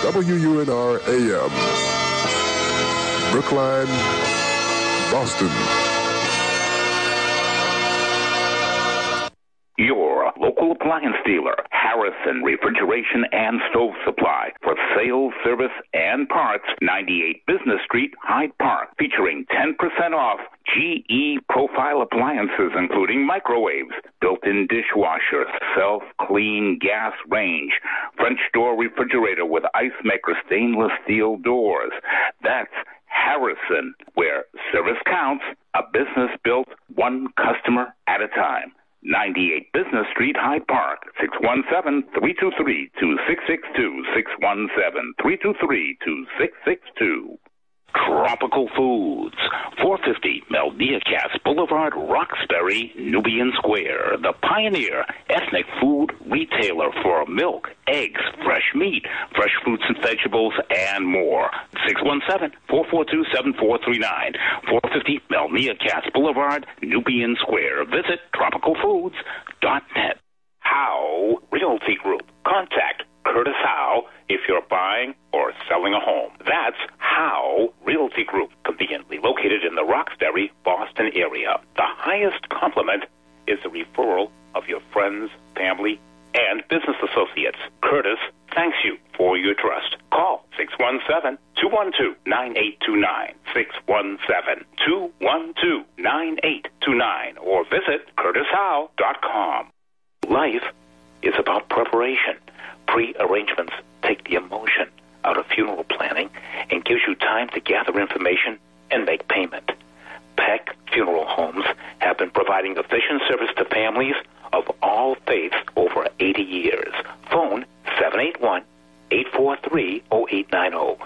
WUNR AM, Brookline, Boston. Your local appliance dealer, Harrison Refrigeration and Stove Supply, for sales, service, and parts, 98 Business Street, Hyde Park, featuring 10% off GE profile appliances, including microwaves, built-in dishwasher, self-clean gas range, French door refrigerator with ice maker stainless steel doors. That's Harrison, where service counts, a business built one customer at a time. 98 Business Street, Hyde Park, 617-323-2662, 617-323-2662. Tropical Foods, 450 Melnia Cass Boulevard, Roxbury, Nubian Square, the pioneer ethnic food retailer for milk, eggs, fresh meat, fresh fruits and vegetables, and more. 617-442-7439, 450 Melnia Cass Boulevard, Nubian Square. Visit tropicalfoods.net. Howe Realty Group. Contact Curtis Howe if you're buying or selling a home. That's Howe Realty Group, conveniently located in the Roxbury, Boston area. The highest compliment is the referral of your friends, family, and business associates. Curtis thanks you for your trust. Call 617-212-9829, 617-212-9829, or visit curtishowe.com. Life is about preparation. Pre-arrangements take the emotion out of funeral planning and gives you time to gather information and make payment. Peck Funeral Homes have been providing efficient service to families of all faiths over 80 years. Phone 781-843-0890,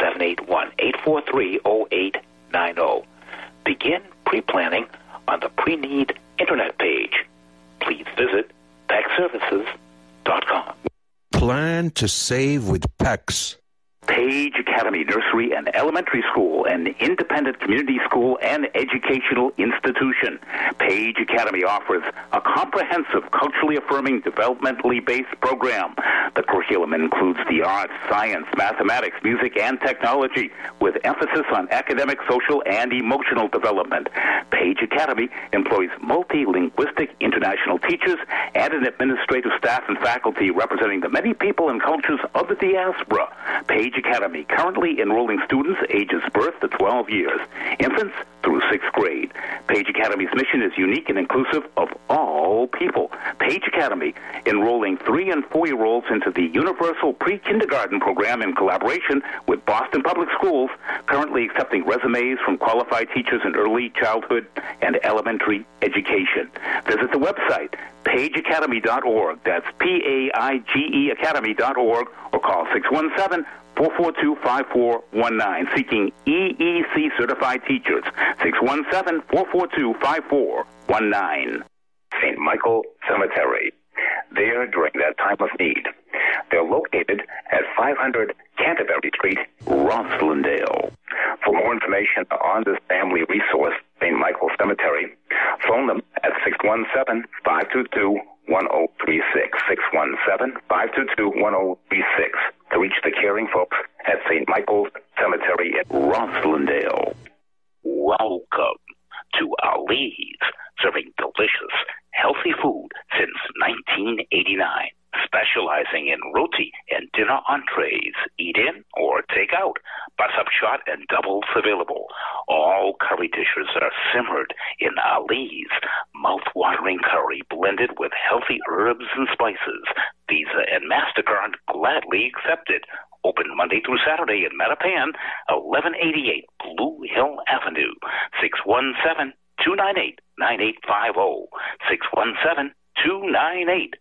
781-843-0890. Begin pre-planning on the Pre-Need Internet page. Please visit peckservices.com. Plan to save with PEX. Page Academy Nursery and Elementary School, an independent community school and educational institution. Page Academy offers a comprehensive, culturally affirming, developmentally based program. The curriculum includes the arts, science, mathematics, music, and technology, with emphasis on academic, social, and emotional development. Page Academy employs multilinguistic international teachers and an administrative staff and faculty representing the many people and cultures of the diaspora. Page Academy currently enrolling students ages birth to 12 years, infants through 6th grade. Page Academy's mission is unique and inclusive of all people. Page Academy enrolling 3- and 4-year-olds into the Universal Pre-Kindergarten program in collaboration with Boston Public Schools, currently accepting resumes from qualified teachers in early childhood and elementary education. Visit the website, pageacademy.org. That's P-A-I-G-E Academy.org, or call 617-442-5419, seeking EEC certified teachers. 617-442-5419. St. Michael Cemetery. There during that time of need. They're located at 500 Canterbury Street, Roslindale. For more information on this family resource, St. Michael Cemetery, phone them at 617-522-1036, 617-522-1036, to reach the caring folks at St. Michael's Cemetery at Roslindale. Welcome to Ali's, serving delicious, healthy food since 1989. Specializing in roti and dinner entrees, eat in or take out, bus-up shot and doubles available. All curry dishes are simmered in Ali's mouth-watering curry blended with healthy herbs and spices. Visa and MasterCard gladly accepted. Open Monday through Saturday in Mattapan, 1188 Blue Hill Avenue, 617-298-9850, 617-298-9850.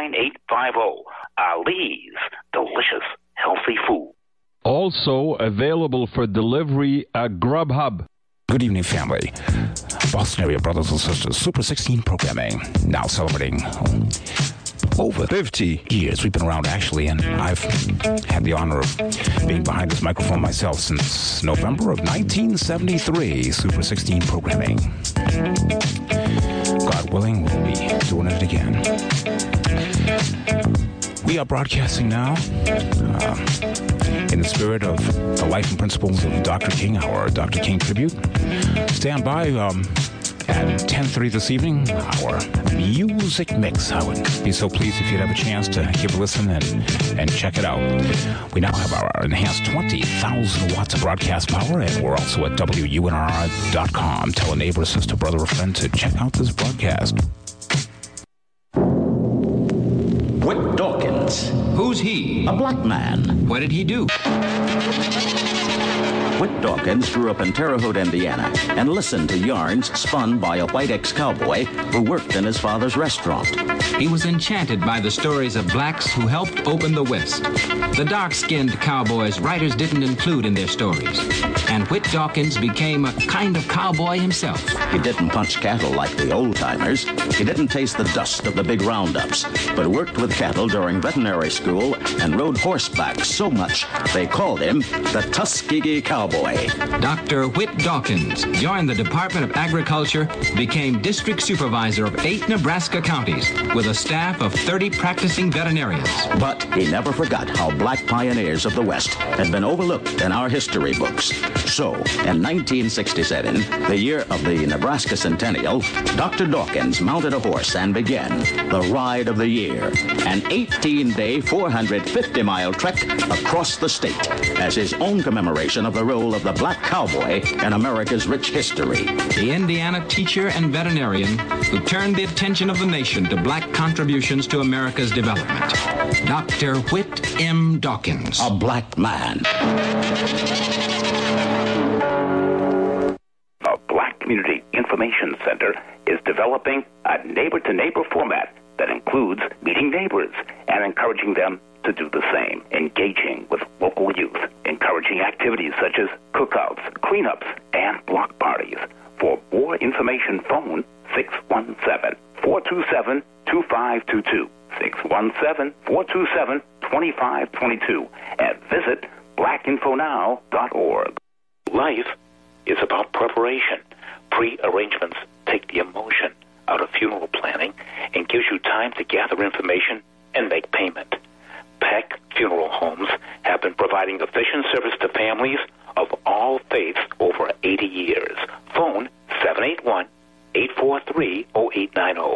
Ali's delicious, healthy food. Also available for delivery at Grubhub. Good evening, family. Boston area brothers and sisters, Super 16 programming, now celebrating over 50 years. We've been around, actually, and I've had the honor of being behind this microphone myself since November of 1973. Super 16 programming. God willing, we'll be doing it again. We are broadcasting now in the spirit of the life and principles of Dr. King, our Dr. King tribute. Stand by at 10:30 this evening, our music mix. I would be so pleased if you'd have a chance to give a listen and check it out. We now have our enhanced 20,000 watts of broadcast power, and we're also at WUNR.com. Tell a neighbor, sister, brother, or friend to check out this broadcast. Whit Dawkins. Who's he? A black man. What did he do? Whit Dawkins grew up in Terre Haute, Indiana, and listened to yarns spun by a white ex-cowboy who worked in his father's restaurant. He was enchanted by the stories of blacks who helped open the West. The dark-skinned cowboys writers didn't include in their stories. And Whit Dawkins became a kind of cowboy himself. He didn't punch cattle like the old-timers. He didn't taste the dust of the big roundups, but worked with cattle during veterinary school and rode horseback so much they called him the Tuskegee Cowboy. Dr. Whit Dawkins joined the Department of Agriculture, became district supervisor of 8 Nebraska counties with a staff of 30 practicing veterinarians. But he never forgot how black pioneers of the West had been overlooked in our history books. So, in 1967, the year of the Nebraska Centennial, Dr. Dawkins mounted a horse and began the Ride of the Year, an 18-day, 450-mile trek across the state as his own commemoration of the role of the black cowboy in America's rich history. The Indiana teacher and veterinarian who turned the attention of the nation to black contributions to America's development. Dr. Whit M. Dawkins. A black man. The Black Community Information Center is developing a neighbor-to-neighbor format that includes meeting neighbors and encouraging them to do the same, engaging with local youth, encouraging activities such as cookouts, cleanups, and block parties. For more information, phone 617-427-2522, 617-427-2522, and visit blackinfonow.org. Life is about preparation. Pre-arrangements take the emotion out of funeral planning and gives you time to gather information and make payment. Peck Funeral Homes have been providing efficient service to families of all faiths over 80 years. Phone 781-843-0890,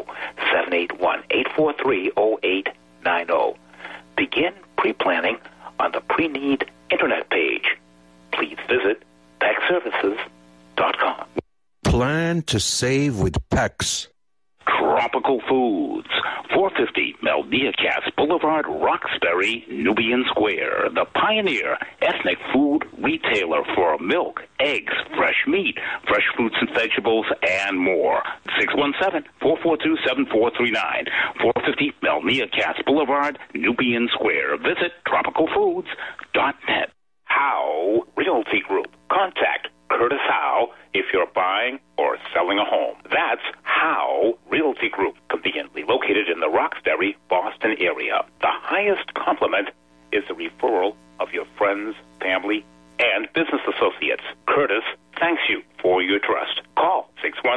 781-843-0890. Begin pre-planning on the Pre-Need Internet page. Please visit peckservices.com. Plan to save with PEX. Tropical Foods, 450 Melniacats Boulevard, Roxbury, Nubian Square, the pioneer ethnic food retailer for milk, eggs, fresh meat, fresh fruits and vegetables, and more. 617-442-7439, 450 Melniacats Boulevard, Nubian Square. Visit tropicalfoods.net. Howe Realty Group. Contact Curtis Howe if you're buying or selling a home. That's Howe Realty Group, conveniently located in the Roxbury, Boston area. The highest compliment is the referral of your friends, family, and business associates. Curtis thanks you for your trust. Call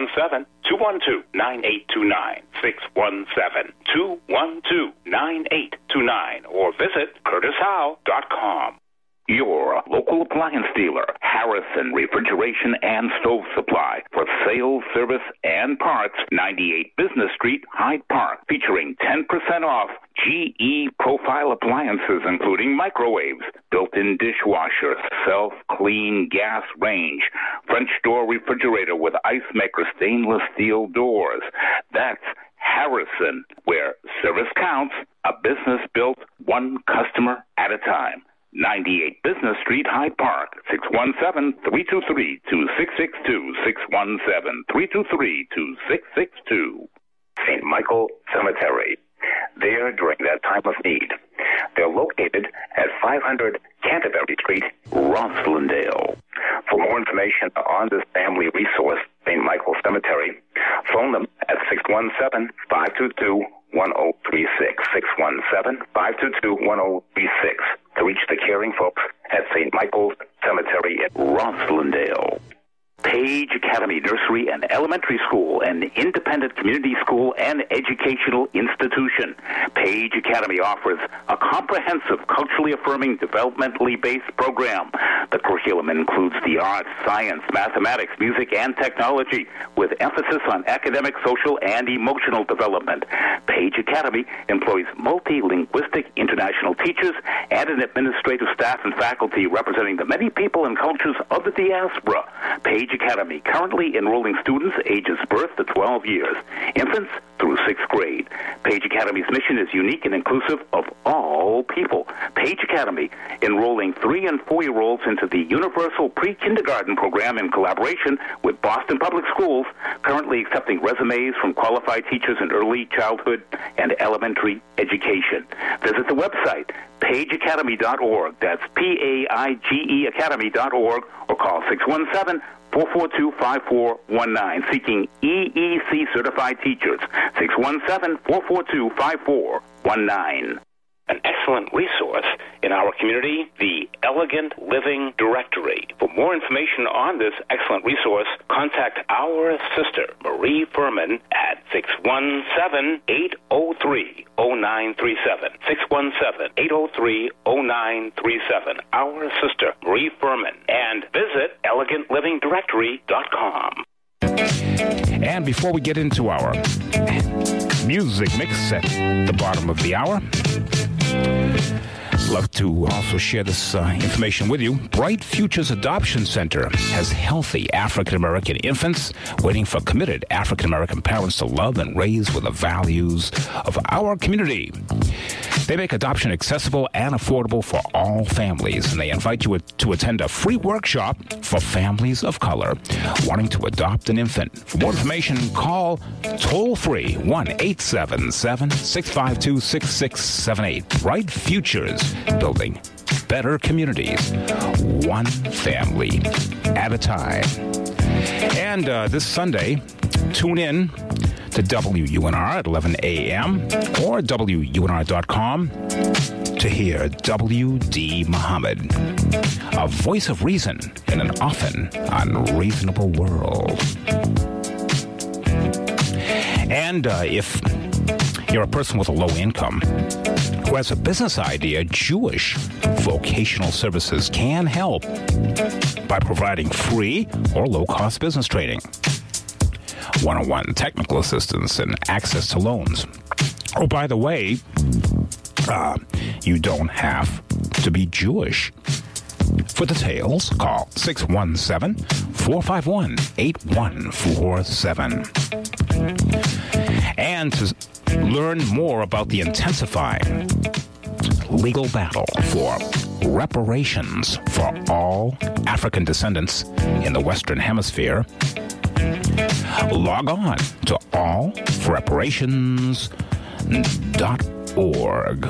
617-212-9829, 617-212-9829, or visit curtishowe.com. Your local appliance dealer, Harrison Refrigeration and Stove Supply, for sales, service, and parts, 98 Business Street, Hyde Park, featuring 10% off GE profile appliances, including microwaves, built-in dishwasher, self-clean gas range, French door refrigerator with ice maker stainless steel doors. That's Harrison, where service counts, a business built one customer at a time. 98 Business Street, Hyde Park, 617-323-2662, 617-323-2662. St. Michael Cemetery. There during that time of need. They're located at 500 Canterbury Street, Rosslindale. For more information on this family resource, St. Michael Cemetery, phone them at 617-522-1036, 617-522-1036, to reach the caring folks at St. Michael's Cemetery at Rosslindale. Page Page Academy Nursery and Elementary School, an independent community school and educational institution. Page Academy offers a comprehensive, culturally affirming, developmentally based program. The curriculum includes the arts, science, mathematics, music, and technology, with emphasis on academic, social, and emotional development. Page Academy employs multilinguistic international teachers and an administrative staff and faculty representing the many people and cultures of the diaspora. Page Academy currently enrolling students ages birth to 12 years, infants through 6th grade. Page Academy's mission is unique and inclusive of all people. Page Academy enrolling 3- and 4-year-olds into the Universal Pre-Kindergarten program in collaboration with Boston Public Schools, currently accepting resumes from qualified teachers in early childhood and elementary education. Visit the website, pageacademy.org. That's P-A-I-G-E Academy.org, or call 617-442-5419, seeking EEC certified teachers. 617-442-5419. An excellent resource in our community, the Elegant Living Directory. For more information on this excellent resource, contact our sister, Marie Furman, at 617-803-0937. 617-803-0937. Our sister, Marie Furman. And visit elegantlivingdirectory.com. And before we get into our music mix at the bottom of the hour, love to also share this information with you. Bright Futures Adoption Center has healthy African-American infants waiting for committed African-American parents to love and raise with the values of our community. They make adoption accessible and affordable for all families, and they invite you to attend a free workshop for families of color wanting to adopt an infant. For more information, call toll-free 1-877-652-6678. Bright Futures, building better communities, one family at a time. And this Sunday, tune in to WUNR at 11 a.m. or WUNR.com to hear W.D. Muhammad, a voice of reason in an often unreasonable world. And if you're a person with a low income who has a business idea, Jewish Vocational Services can help by providing free or low-cost business training, one-on-one technical assistance, and access to loans. Oh, by the way, you don't have to be Jewish. For details, call 617-451-8147. And to learn more about the intensifying legal battle for reparations for all African descendants in the Western Hemisphere, log on to allforreparations.org.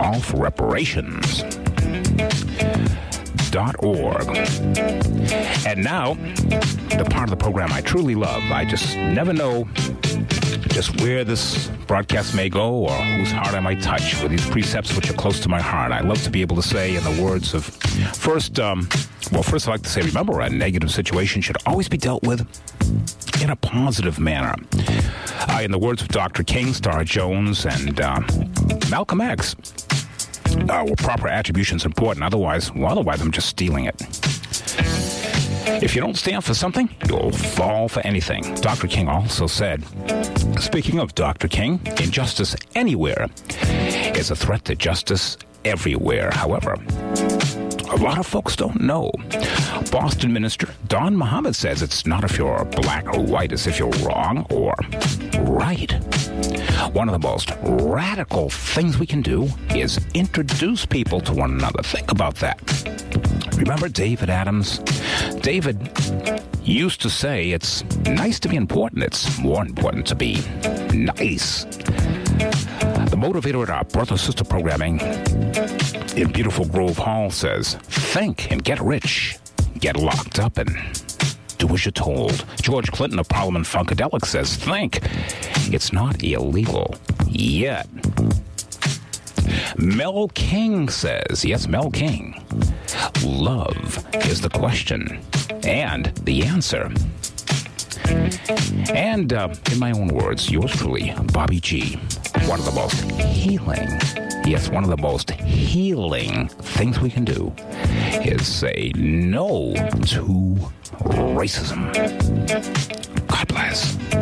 allforreparations.org. And now, the part of the program I truly love. I just never know just where this broadcast may go or whose heart I might touch with these precepts which are close to my heart. I love to be able to say in the words of, first I like to say, remember, a negative situation should always be dealt with in a positive manner. In the words of Dr. King, Star Jones, and Malcolm X, proper attribution's important. Otherwise I'm just stealing it. If you don't stand for something, you'll fall for anything. Dr. King also said, speaking of Dr. King, injustice anywhere is a threat to justice everywhere. However, a lot of folks don't know. Boston minister Don Muhammad says it's not if you're black or white, it's if you're wrong or right. One of the most radical things we can do is introduce people to one another. Think about that. Remember David Adams? David used to say it's nice to be important. It's more important to be nice. The motivator at our brother-sister programming in beautiful Grove Hall says, think and get rich, get locked up and do as you're told. George Clinton of Parliament Funkadelic says, think, it's not illegal yet. Mel King says, yes, Mel King, love is the question and the answer And in my own words, yours truly, Bobby G, one of the most healing things we can do is say no to racism. God bless.